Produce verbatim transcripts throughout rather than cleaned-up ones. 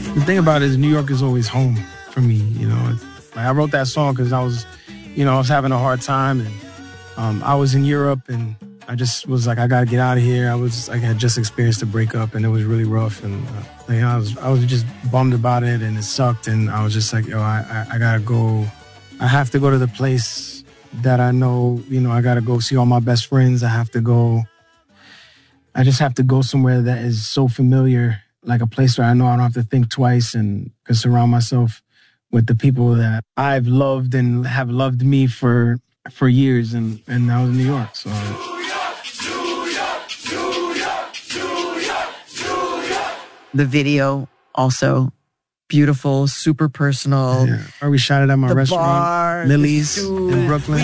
The thing about it is New York is always home for me, you know. Like I wrote that song because I was, you know, I was having a hard time, and um, I was in Europe, and I just was like, I gotta get out of here. I was, I had just experienced a breakup, and it was really rough, and uh, like, I was, I was just bummed about it, and it sucked, and I was just like, yo, I, I, I gotta go. I have to go to the place that I know, you know. I gotta go see all my best friends. I have to go. I just have to go somewhere that is so familiar, like a place where I know I don't have to think twice, and can surround myself with the people that I've loved and have loved me for for years, and and I was in New York, so. The video also beautiful, super personal. Yeah. Or we shot it at my the restaurant, bar, Millie's in Brooklyn.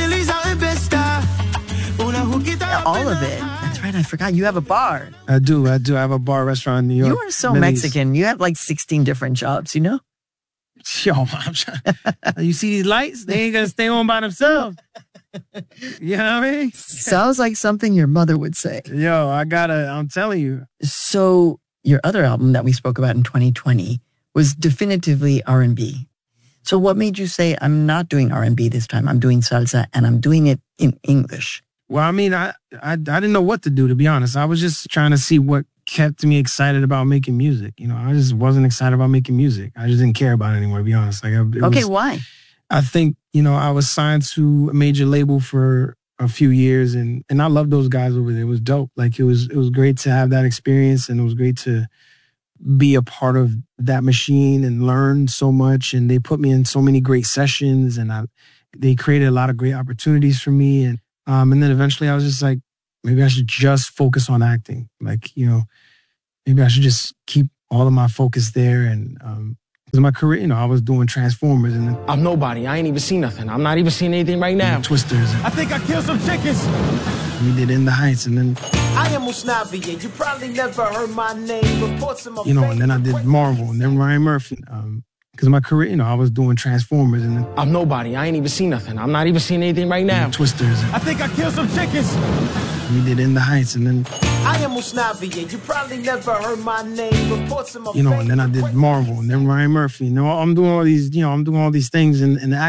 Yeah, all of it. That's right. I forgot you have a bar. I do. I do. I have a bar restaurant in New York. You are so Millie's. Mexican. You have like sixteen different jobs, you know? Yo, I'm trying. You see these lights? They ain't gonna stay on by themselves. You know what I mean? Sounds like something your mother would say. Yo, I gotta, I'm telling you. So your other album that we spoke about in twenty twenty was definitively R and B. So what made you say, I'm not doing R and B this time, I'm doing salsa, and I'm doing it in English? Well, I mean, I, I I didn't know what to do, to be honest. I was just trying to see what kept me excited about making music. You know, I just wasn't excited about making music. I just didn't care about it anymore, to be honest. Like, it okay, was, why? I think, you know, I was signed to a major label for a few years, and and I loved those guys over there. It was dope. Like, it was it was great to have that experience, and it was great to be a part of that machine and learn so much. And they put me in so many great sessions, and I they created a lot of great opportunities for me. And um and then eventually I was just like, maybe I should just focus on acting. Like, you know, maybe I should just keep all of my focus there. And um because my career, you know, I was doing Transformers, and I'm nobody. I ain't even seen nothing. I'm not even seeing anything right now. Twisters. I think I killed some chickens. We did In the Heights, and then I am Usnavi, and you probably never heard my name. Reports of my you know, and then I did Marvel, and then Ryan Murphy. Um, because my career, you know, I was doing Transformers, and then I'm nobody. I ain't even seen nothing. I'm not even seeing anything right now. Twisters. I think I killed some chickens. We did In the Heights, and then I am Usnavi, and you probably never heard my name. Reports of my you know, and then I did Marvel, and then Ryan Murphy. You know, I'm doing all these, you know, I'm doing all these things in, in the